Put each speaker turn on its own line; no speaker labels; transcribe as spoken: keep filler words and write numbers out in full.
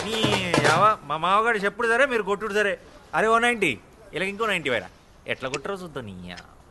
నీ యావ మా మామగాడు చెప్పుడు సరే మీరు కొట్టుడు సరే. అరే ఓ నైంటీ ఇలాగ ఇంకో నైంటీ వేరా ఎట్లా కొట్టరో చూద్దాం నీ